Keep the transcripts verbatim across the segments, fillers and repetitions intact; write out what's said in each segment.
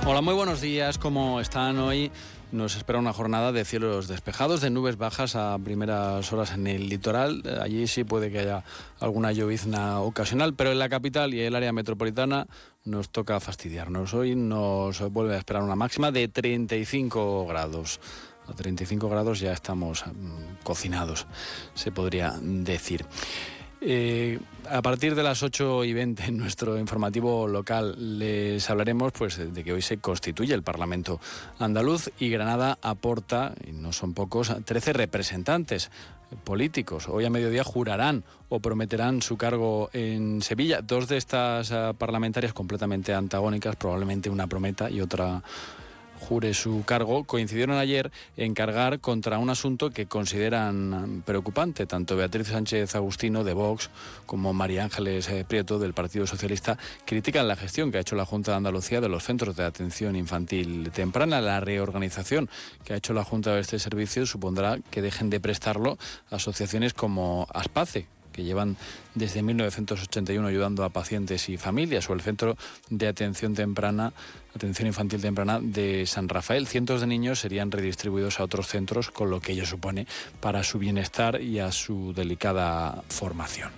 Hola, muy buenos días. ¿Cómo están hoy? Nos espera una jornada de cielos despejados, de nubes bajas a primeras horas en el litoral. Allí sí puede que haya alguna llovizna ocasional, pero en la capital y el área metropolitana nos toca fastidiarnos. Hoy nos vuelve a esperar una máxima de treinta y cinco grados. A treinta y cinco grados ya estamos mmm, cocinados, se podría decir. Eh, a partir de las ocho y veinte en nuestro informativo local les hablaremos pues de que hoy se constituye el Parlamento andaluz y Granada aporta, y no son pocos, trece representantes políticos. Hoy a mediodía jurarán o prometerán su cargo en Sevilla. Dos de estas uh, parlamentarias completamente antagónicas, probablemente una prometa y otra jure su cargo, coincidieron ayer en cargar contra un asunto que consideran preocupante. Tanto Beatriz Sánchez Agustino de Vox como María Ángeles Prieto del Partido Socialista critican la gestión que ha hecho la Junta de Andalucía de los centros de atención infantil temprana. La reorganización que ha hecho la Junta de este servicio supondrá que dejen de prestarlo asociaciones como Aspace, que llevan desde mil novecientos ochenta y uno ayudando a pacientes y familias, o el Centro de Atención Temprana, Atención Infantil Temprana de San Rafael. Cientos de niños serían redistribuidos a otros centros, con lo que ello supone para su bienestar y a su delicada formación.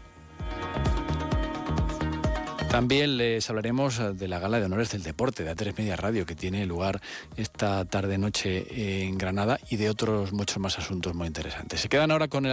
También les hablaremos de la Gala de Honores del Deporte de A tres Media Radio, que tiene lugar esta tarde-noche en Granada, y de otros muchos más asuntos muy interesantes. Se quedan ahora con el